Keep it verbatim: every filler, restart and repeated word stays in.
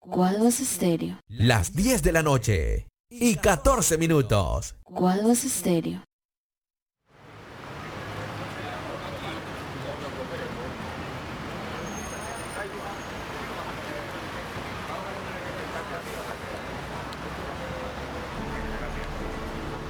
Cuadros Estéreo. Las diez de la noche y catorce minutos. Cuadros Estéreo.